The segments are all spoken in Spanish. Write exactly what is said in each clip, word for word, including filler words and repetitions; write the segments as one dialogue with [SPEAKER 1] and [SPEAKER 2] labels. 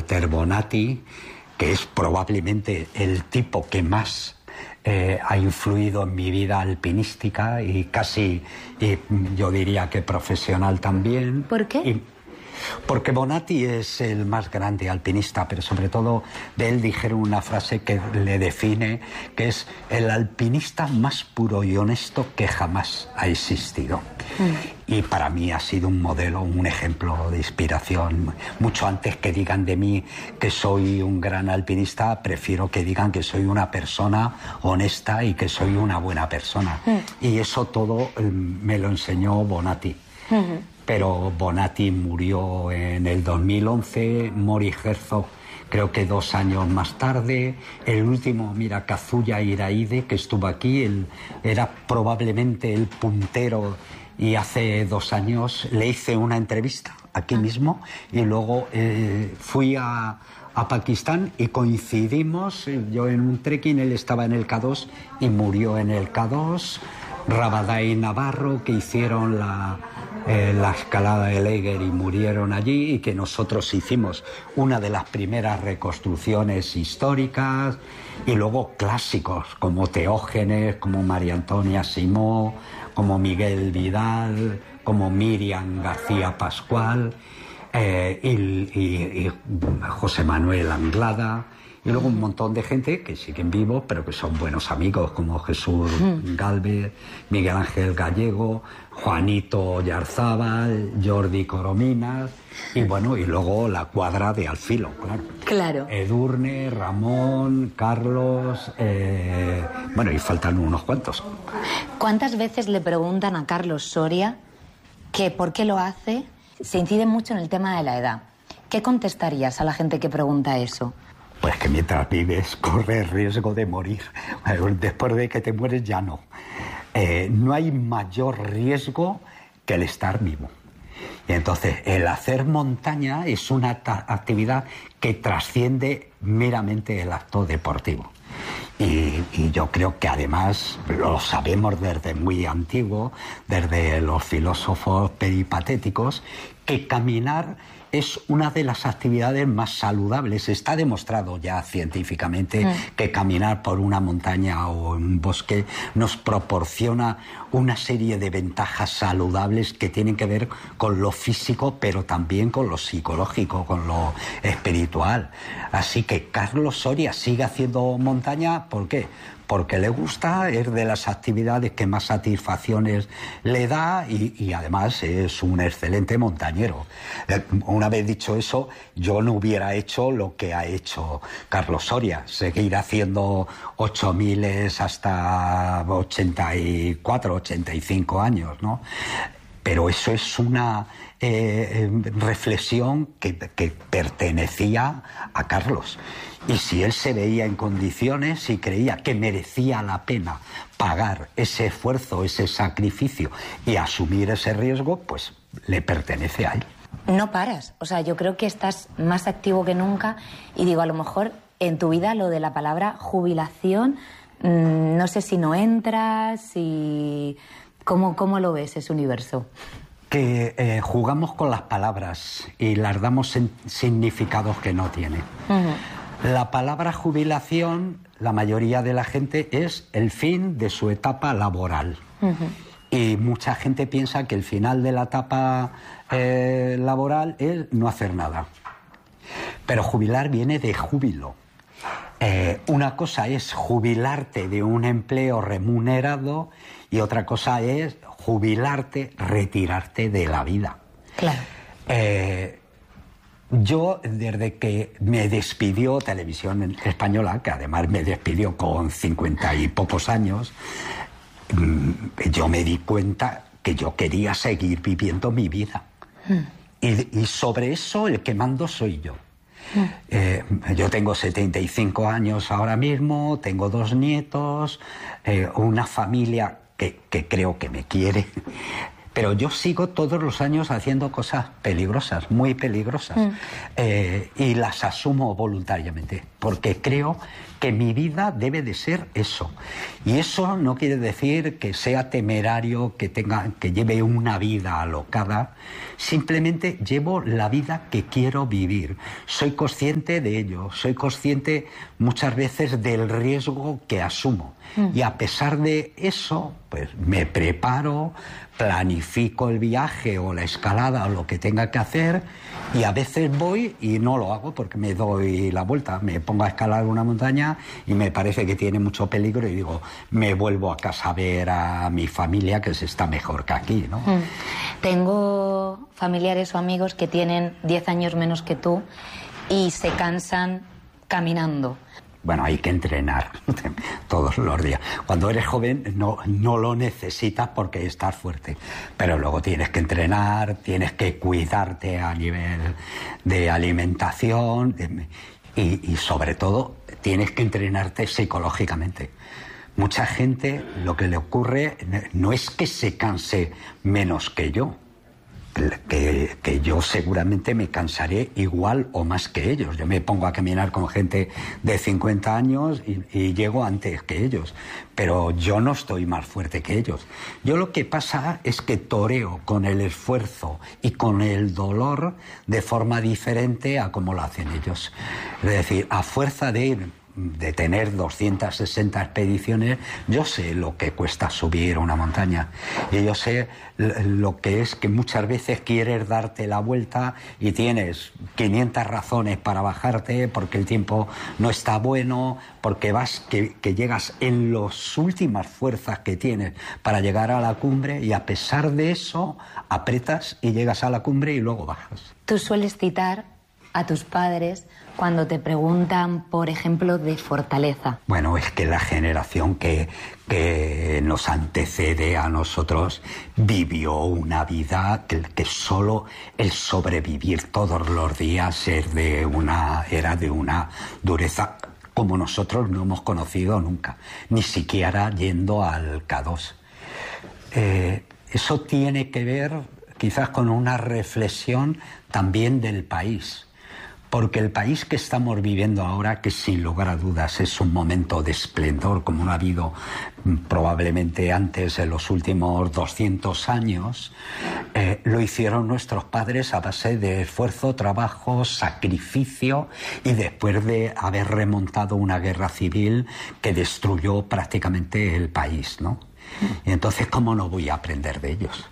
[SPEAKER 1] Walter Bonatti, que es probablemente el tipo que más eh, ha influido en mi vida alpinística y casi, y yo diría que profesional también.
[SPEAKER 2] ¿Por qué?
[SPEAKER 1] Y, porque Bonatti es el más grande alpinista, pero sobre todo de él dijeron una frase que le define, que es el alpinista más puro y honesto que jamás ha existido. Mm. Y para mí ha sido un modelo, un ejemplo de inspiración. Mucho antes que digan de mí que soy un gran alpinista, prefiero que digan que soy una persona honesta y que soy una buena persona. Mm. Y eso todo eh, me lo enseñó Bonatti. Mm-hmm. Pero Bonatti murió en el dos mil once, Mori Herzog creo que dos años más tarde, el último, mira, Kazuya Iraide, que estuvo aquí, él era probablemente el puntero y hace dos años le hice una entrevista aquí mismo y luego eh, fui a, a Pakistán y coincidimos, yo en un trekking, él estaba en el K dos y murió en el K dos, Rabadai Navarro, que hicieron la... Eh, la escalada de Eiger y murieron allí, y que nosotros hicimos una de las primeras reconstrucciones históricas, y luego clásicos como Teógenes, como María Antonia Simó, como Miguel Vidal, como Miriam García Pascual, eh, y, y, y José Manuel Anglada, y luego un montón de gente que siguen vivos, pero que son buenos amigos, como Jesús mm. Galvez, Miguel Ángel Gallego, Juanito Yarzábal, Jordi Corominas, y bueno, y luego la cuadra de al filo, claro.
[SPEAKER 2] Claro.
[SPEAKER 1] Edurne, Ramón, Carlos, eh, bueno, y faltan unos cuantos.
[SPEAKER 2] ¿Cuántas veces le preguntan a Carlos Soria que por qué lo hace? Se incide mucho en el tema de la edad. ¿Qué contestarías a la gente que pregunta eso?
[SPEAKER 1] Pues que mientras vives corres riesgo de morir. Después de que te mueres ya no. Eh, no hay mayor riesgo que el estar vivo. Y entonces el hacer montaña es una actividad que trasciende meramente el acto deportivo. Y, y yo creo que además lo sabemos desde muy antiguo, desde los filósofos peripatéticos, que caminar es una de las actividades más saludables. Está demostrado ya científicamente mm. que caminar por una montaña o un bosque nos proporciona una serie de ventajas saludables que tienen que ver con lo físico, pero también con lo psicológico, con lo espiritual. Así que Carlos Soria sigue haciendo montaña, ¿por qué? Porque le gusta, es de las actividades que más satisfacciones le da y, y además es un excelente montañero. Una vez dicho eso, yo no hubiera hecho lo que ha hecho Carlos Soria, seguir haciendo ocho miles hasta ochenta y cuatro, ochenta y cinco años, ¿no? Pero eso es una eh, reflexión que, que pertenecía a Carlos. Y si él se veía en condiciones y creía que merecía la pena pagar ese esfuerzo, ese sacrificio y asumir ese riesgo, pues le pertenece a él.
[SPEAKER 2] No paras. O sea, yo creo que estás más activo que nunca. Y digo, a lo mejor en tu vida lo de la palabra jubilación, mmm, no sé si no entras, si... ¿Cómo, cómo lo ves ese universo?
[SPEAKER 1] Que eh, jugamos con las palabras y las damos en significados que no tiene. Uh-huh. La palabra jubilación, la mayoría de la gente, es el fin de su etapa laboral. Uh-huh. Y mucha gente piensa que el final de la etapa eh, laboral es no hacer nada. Pero jubilar viene de júbilo. Eh, una cosa es jubilarte de un empleo remunerado y otra cosa es jubilarte, retirarte de la vida.
[SPEAKER 2] Claro.
[SPEAKER 1] Eh, yo, desde que me despidió Televisión Española, que además me despidió con cincuenta y pocos años, yo me di cuenta que yo quería seguir viviendo mi vida. Mm. Y, y sobre eso el que mando soy yo. Mm. Eh, yo tengo setenta y cinco años ahora mismo, tengo dos nietos, eh, una familia que, que creo que me quiere, Pero yo sigo todos los años haciendo cosas peligrosas, muy peligrosas, mm. eh, y las asumo voluntariamente, porque creo que mi vida debe de ser eso. Y eso no quiere decir que sea temerario, que tenga, que lleve una vida alocada. Simplemente llevo la vida que quiero vivir. Soy consciente de ello, soy consciente muchas veces del riesgo que asumo. Mm. Y a pesar de eso, pues me preparo, planifico el viaje o la escalada o lo que tenga que hacer, y a veces voy y no lo hago porque me doy la vuelta, me pongo a escalar una montaña y me parece que tiene mucho peligro y digo, me vuelvo a casa a ver a mi familia, que se está mejor que aquí, ¿no?
[SPEAKER 2] Mm. Tengo familiares o amigos que tienen diez años menos que tú y se cansan caminando.
[SPEAKER 1] Bueno, hay que entrenar todos los días. Cuando eres joven no, no lo necesitas porque estás fuerte, pero luego tienes que entrenar, tienes que cuidarte a nivel de alimentación de, y, y sobre todo tienes que entrenarte psicológicamente. Mucha gente lo que le ocurre no es que se canse menos que yo, Que, que yo seguramente me cansaré igual o más que ellos. Yo me pongo a caminar con gente de cincuenta años y, y llego antes que ellos, pero yo no estoy más fuerte que ellos. Yo lo que pasa es que toreo con el esfuerzo y con el dolor de forma diferente a como lo hacen ellos. Es decir, a fuerza de ir de tener doscientas sesenta expediciones, yo sé lo que cuesta subir una montaña y yo sé lo que es que muchas veces quieres darte la vuelta y tienes quinientas razones para bajarte porque el tiempo no está bueno, porque vas que, que llegas en las últimas fuerzas que tienes para llegar a la cumbre y a pesar de eso apretas y llegas a la cumbre y luego bajas.
[SPEAKER 2] Tú sueles citar a tus padres cuando te preguntan, por ejemplo, de fortaleza.
[SPEAKER 1] Bueno, es que la generación que, que nos antecede a nosotros vivió una vida que, que solo el sobrevivir todos los días es de una, era de una dureza como nosotros no hemos conocido nunca, ni siquiera yendo al K dos. Eh, eso tiene que ver quizás con una reflexión también del país. Porque el país que estamos viviendo ahora, que sin lugar a dudas es un momento de esplendor, como no ha habido probablemente antes en los últimos doscientos años, eh, lo hicieron nuestros padres a base de esfuerzo, trabajo, sacrificio y después de haber remontado una guerra civil que destruyó prácticamente el país, ¿no? Y entonces, ¿cómo no voy a aprender de ellos?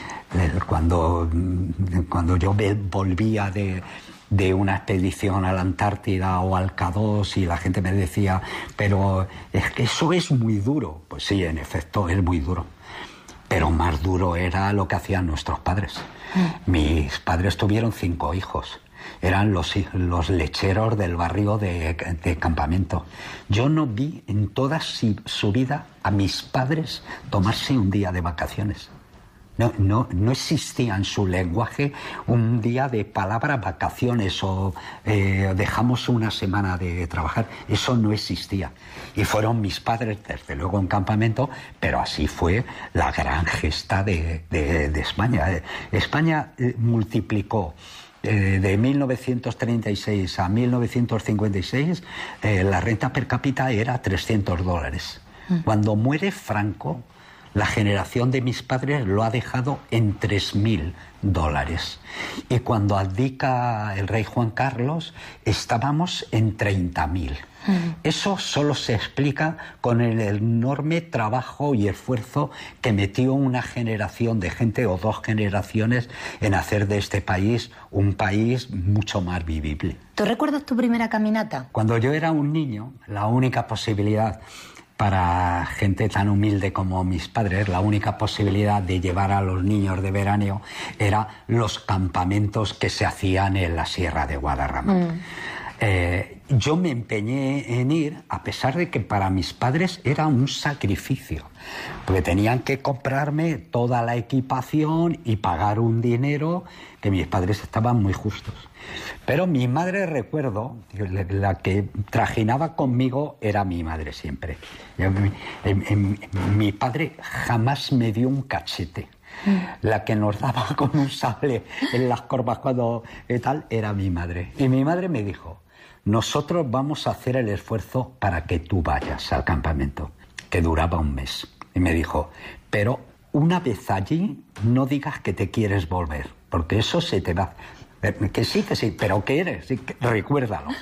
[SPEAKER 1] Cuando, cuando yo volvía de... de una expedición a la Antártida o al K dos y la gente me decía, pero es que eso es muy duro. Pues sí, en efecto, es muy duro. Pero más duro era lo que hacían nuestros padres. Mm. Mis padres tuvieron cinco hijos. Eran los, los lecheros del barrio de, de campamento. Yo no vi en toda su, su vida a mis padres tomarse un día de vacaciones. No, no, no existía en su lenguaje un día de palabra vacaciones o eh, dejamos una semana de trabajar. Eso no existía. Y fueron mis padres, desde luego, en campamento, pero así fue la gran gesta de, de, de España. España eh, multiplicó eh, de mil novecientos treinta y seis a mil novecientos cincuenta y seis, eh, la renta per cápita era trescientos dólares. Mm. Cuando muere Franco, la generación de mis padres lo ha dejado en tres mil dólares. Y cuando abdica el rey Juan Carlos, estábamos en treinta mil. Mm. Eso solo se explica con el enorme trabajo y esfuerzo que metió una generación de gente o dos generaciones en hacer de este país un país mucho más vivible.
[SPEAKER 2] ¿Tú recuerdas tu primera caminata?
[SPEAKER 1] Cuando yo era un niño, la única posibilidad para gente tan humilde como mis padres, la única posibilidad de llevar a los niños de veraneo era los campamentos que se hacían en la Sierra de Guadarrama. Mm. Eh, yo me empeñé en ir, a pesar de que para mis padres era un sacrificio, porque tenían que comprarme toda la equipación y pagar un dinero que mis padres estaban muy justos. Pero mi madre, recuerdo, la que trajinaba conmigo era mi madre siempre. Yo, mi, mi, mi padre jamás me dio un cachete. La que nos daba con un sable en las corvas cuando y tal era mi madre. Y mi madre me dijo, nosotros vamos a hacer el esfuerzo para que tú vayas al campamento, que duraba un mes. Y me dijo, pero una vez allí no digas que te quieres volver, porque eso se te va... Que sí, que sí, pero ¿qué eres? Recuérdalo.